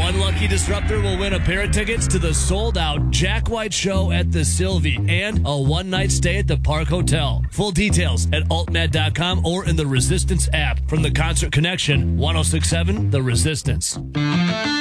One lucky disruptor will win a pair of tickets to the sold-out Jack White Show at the Sylvie and a one-night stay at the Park Hotel. Full details at altmed.com or in the Resistance app. From the Concert Connection, 106.7 The Resistance.